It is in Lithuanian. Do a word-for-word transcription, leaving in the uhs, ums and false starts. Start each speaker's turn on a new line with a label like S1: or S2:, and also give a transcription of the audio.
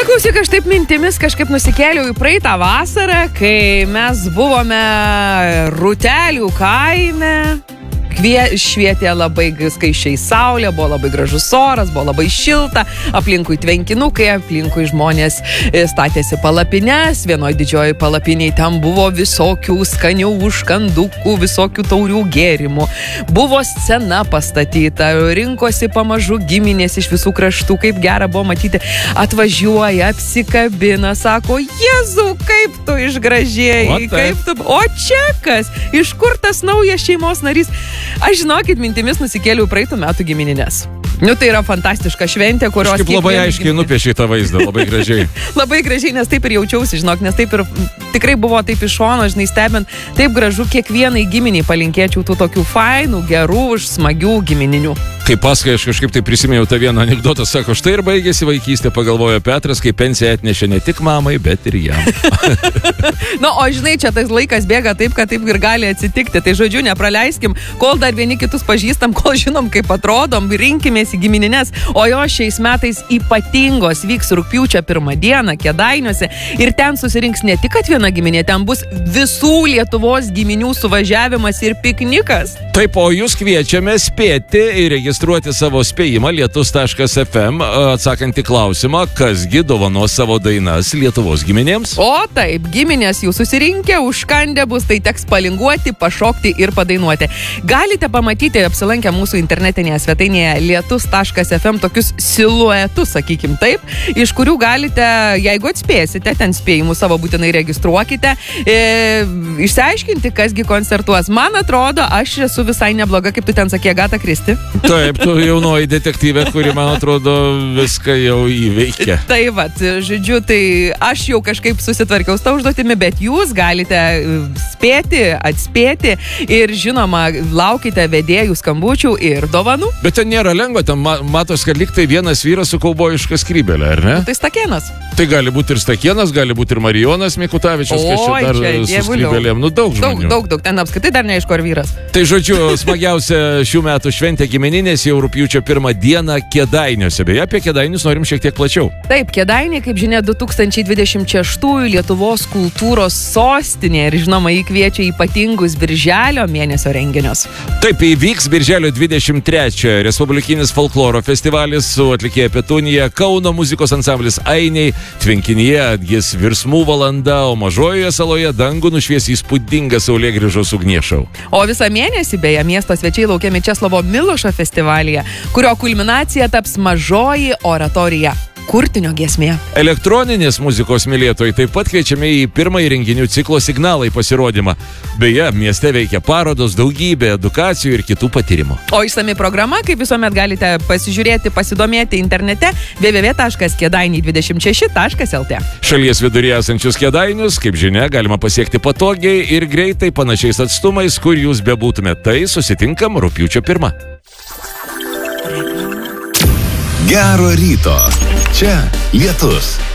S1: Klausyk, aš taip mintimis kažkaip nusikėliau į praeitą vasarą, kai mes buvome Rūtelių kaime. Kvie, švietė labai skaičiai saulė, buvo labai gražus oras, buvo labai šilta, aplinkui tvenkinukai, aplinkui žmonės statėsi palapines, vienoje didžioji palapiniai ten buvo visokių skanių užkandukų, visokių taurių gėrimų. Buvo scena pastatyta, rinkosi pamažu giminės iš visų kraštų, kaip gera buvo matyti, atvažiuoja, apsikabina, sako, Jėzau, kaip tu išgražėjai, kaip tu... O čia kas? Iš kur tas naujas šeimos narys? Aš žinokit, mintimis nusikėliau praeitų metų giminines. Nu, tai yra fantastiška šventė, kurios...
S2: Aš kaip labai aiškiai giminė... nupiešė tą vaizdą, labai gražiai.
S1: Labai gražiai, nes taip ir jaučiausi, žinok, nes taip ir tikrai buvo taip iš šono, žinai, stebint, taip gražu kiekvienai giminiai palinkėčiau tų tokių fainų, gerų, smagių gimininių.
S2: Kai paskai, aš kažkaip tai prisimėjau tą vieną anekdotą, sako, štai ir baigėsi vaikystė, pagalvojo Petras, kai pensiją atnešė ne tik mamai, bet ir jam.
S1: Na, o žinai, čia tas laikas bėga taip, kad taip ir gali atsitikti. Tai žodžiu, nepraleiskim, kol dar vieni kitus pažįstam, kol žinom, kaip atrodom, rinkimės į giminines. O jo šiais metais ypatingos vyks rugpjūčio pirmą dieną Kėdainiuose ir ten susirinks ne tik kad viena giminė, ten bus visų Lietuvos giminių suvažiavimas ir piknikas.
S2: Taip, o jūs kviečiame spėti ir registruoti savo spėjimą lietus taškas ef em, atsakant į klausimą, kasgi dovanos savo dainas Lietuvos giminėms.
S1: O taip, giminės jau susirinkę, užkandę bus, tai teks palinguoti, pašokti ir padainuoti. Galite pamatyti, apsilankę mūsų internetinėje svetainėje lietus taškas ef em tokius siluetus, sakykim taip, iš kurių galite, jeigu atspėsite, ten spėjimus savo būtinai registruokite, e, išsiaiškinti, kasgi koncertuos. Man atrodo, aš esu visai nebloga, kaip tu ten sakė, Agata Kristi.
S2: Taip, tu jaunoji detektyvė, kuri, man atrodo, viską jau įveikia.
S1: Tai vat, žodžiu, tai aš jau kažkaip susitvarkiau su tą užduotimi, bet jūs galite spėti, atspėti ir, žinoma, laukite vedėjų skambučių ir dovanų.
S2: Bet ten nėra lengva, ten matos, kad lyg tai vienas vyras su kaubojiška skrybelė, ar ne?
S1: Tai Stakėnas.
S2: Tai gali būti ir Stakėnas, gali būti ir Marijonas Mikutavičius, kas čia dar
S1: čia,
S2: su skrybelėm. Nu, daug žmonių.
S1: Daug, daug, daug. Ten apskritai dar neaišku, ar vyras.
S2: Tai žodžiu, smagiausia šių metų šventė gimininės jau rugpjūčio pirmą dieną Kėdainiuose. Beje, apie Kėdainius norim šiek tiek plačiau.
S1: Taip, Kėdainiai, kaip žinia, du tūkstančiai dvidešimt šeštųjų Lietuvos kultūros sostinė ir, žinoma, įkviečia ypatingus birželio mėnesio renginius.
S2: Taip, įvyks birželio dvidešimt trečiąją Respublikinis folkloro festivalis su atlikėja Petunija, Kauno muzikos ansamblis Ainiai, tvenkinyje atgis Virsmų valanda, o Mažojoje saloje dangų nušvies įspūdingas saulėgrįžos ugniešau.
S1: O visą mėnesį, beje, miesto svečiai laukiami Česlovo Milošo festivalyje, kurio kulminacija taps mažoji oratorija Kurtinio giesmė.
S2: Elektroninės muzikos mylėtojai taip pat kviečiami į pirmąjį renginių ciklo Signalai pasirodymą. Beje, mieste veikia parodos, daugybė edukacijų ir kitų patyrimų.
S1: O išsami programa, kaip visuomet galite pasižiūrėti, pasidomėti internete w w w taškas kėdainiai dvidešimt šeši taškas el t.
S2: Šalies viduryje esančius Kėdainius, kaip žinia, galima pasiekti patogiai ir greitai panašiais atstumais, kur jūs bebūtumėte. Tai susitinkam rugpjūčio pirmą.
S3: Gero ryto. Čia Lietus.